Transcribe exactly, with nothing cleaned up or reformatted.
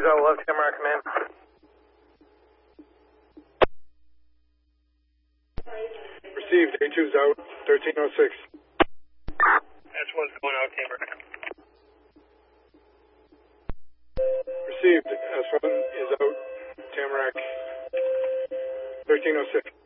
out, left Tamarack command. Received, A two's out, thirteen oh six. S one's going out, Tamarack. Received, S one is out, Tamarack, thirteen oh six.